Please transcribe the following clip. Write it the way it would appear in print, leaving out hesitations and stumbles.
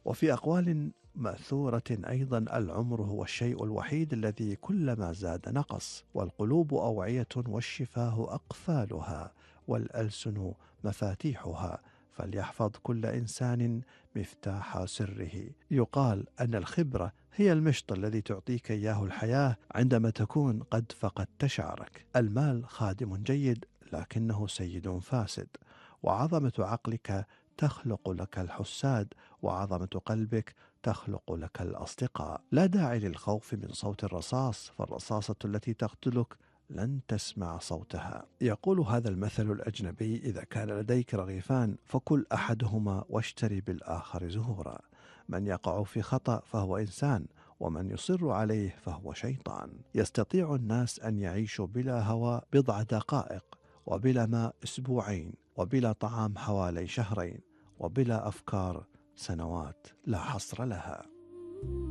وفي أقوال مأثورة أيضا: العمر هو الشيء الوحيد الذي كلما زاد نقص، والقلوب أوعية والشفاه أقفالها، والألسن مفاتيحها، فليحفظ كل إنسان مفتاح سره. يقال أن الخبرة هي المشط الذي تعطيك إياه الحياة عندما تكون قد فقدت شعرك. المال خادم جيد لكنه سيد فاسد، وعظمة عقلك تخلق لك الحساد، وعظمة قلبك تخلق لك الأصدقاء. لا داعي للخوف من صوت الرصاص، فالرصاصة التي تقتلك لن تسمع صوتها. يقول هذا المثل الأجنبي: إذا كان لديك رغيفان فكل أحدهما واشتري بالآخر زهورا. من يقع في خطأ فهو إنسان، ومن يصر عليه فهو شيطان. يستطيع الناس أن يعيشوا بلا هواء بضع دقائق، وبلا ماء أسبوعين، وبلا طعام حوالي شهرين، وبلا أفكار سنوات لا حصر لها.